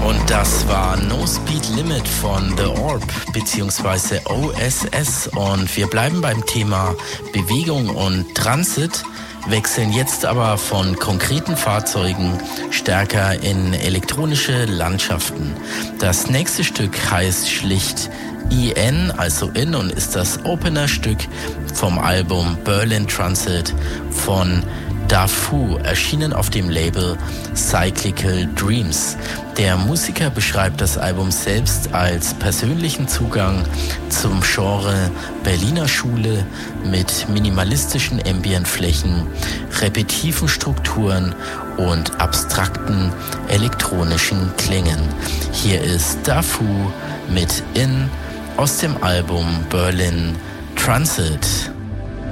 Das war No Speed Limit von The Orb bzw. OSS und wir bleiben beim Thema Bewegung und Transit, wechseln jetzt aber von konkreten Fahrzeugen stärker in elektronische Landschaften. Das nächste Stück heißt schlicht IN, also In, und ist das Opener-Stück vom Album Berlin Transit von Dafu, erschienen auf dem Label Cyclical Dreams. Der Musiker beschreibt das Album selbst als persönlichen Zugang zum Genre Berliner Schule mit minimalistischen Ambientflächen, repetitiven Strukturen und abstrakten elektronischen Klängen. Hier ist Dafu mit In aus dem Album Berlin Transit.